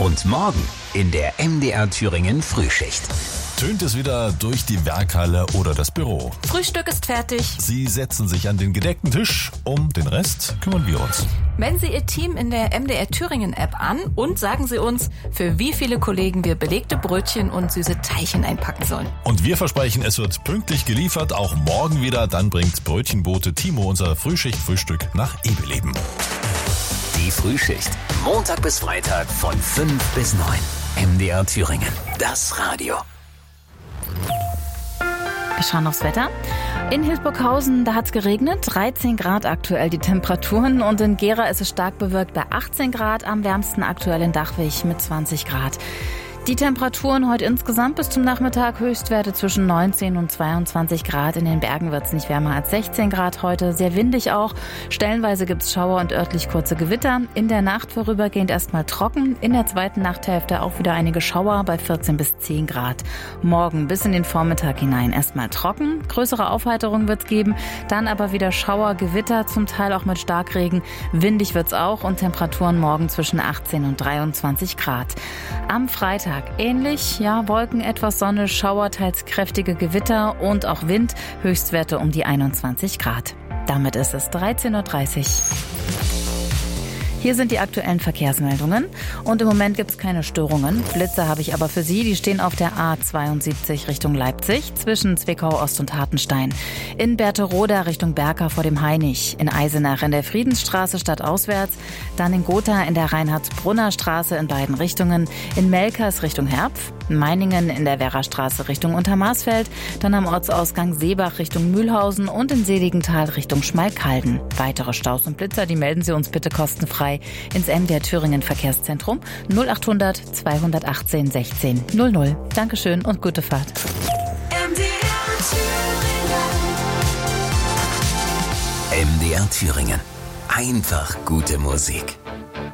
Und morgen in der MDR Thüringen Frühschicht. Tönt es wieder durch die Werkhalle oder das Büro. Frühstück ist fertig. Sie setzen sich an den gedeckten Tisch. Um den Rest kümmern wir uns. Melden Sie Ihr Team in der MDR Thüringen App an und sagen Sie uns, für wie viele Kollegen wir belegte Brötchen und süße Teilchen einpacken sollen. Und wir versprechen, es wird pünktlich geliefert, auch morgen wieder. Dann bringt Brötchenbote Timo unser Frühschicht-Frühstück nach Ebeleben. Die Frühschicht. Montag bis Freitag von 5 bis 9. MDR Thüringen. Das Radio. Wir schauen aufs Wetter. In Hildburghausen, da hat es geregnet, 13 Grad aktuell die Temperaturen, und in Gera ist es stark bewölkt bei 18 Grad, am wärmsten aktuell in Dachwig mit 20 Grad. Die Temperaturen heute insgesamt bis zum Nachmittag, Höchstwerte zwischen 19 und 22 Grad. In den Bergen wird es nicht wärmer als 16 Grad heute. Sehr windig auch. Stellenweise gibt es Schauer und örtlich kurze Gewitter. In der Nacht vorübergehend erstmal trocken. In der zweiten Nachthälfte auch wieder einige Schauer bei 14 bis 10 Grad. Morgen bis in den Vormittag hinein erstmal trocken. Größere Aufheiterung wird es geben. Dann aber wieder Schauer, Gewitter, zum Teil auch mit Starkregen. Windig wird es auch und Temperaturen morgen zwischen 18 und 23 Grad. Am Freitag ähnlich, Wolken, etwas Sonne, Schauer, teils kräftige Gewitter und auch Wind, Höchstwerte um die 21 Grad. Damit ist es 13.30 Uhr. Hier sind die aktuellen Verkehrsmeldungen und im Moment gibt es keine Störungen. Blitze habe ich aber für Sie, die stehen auf der A72 Richtung Leipzig zwischen Zwickau-Ost und Hartenstein. In Berthe-Roda Richtung Berka vor dem Hainich, in Eisenach in der Friedensstraße stadtauswärts, dann in Gotha in der Reinhardsbrunner Straße in beiden Richtungen, in Melkers Richtung Herpf, Meiningen in der Werrastraße Richtung Untermarsfeld, dann am Ortsausgang Seebach Richtung Mühlhausen und in Seligenthal Richtung Schmalkalden. Weitere Staus und Blitzer, die melden Sie uns bitte kostenfrei ins MDR Thüringen Verkehrszentrum 0800 218 16 00. Dankeschön und gute Fahrt. MDR Thüringen. Einfach gute Musik.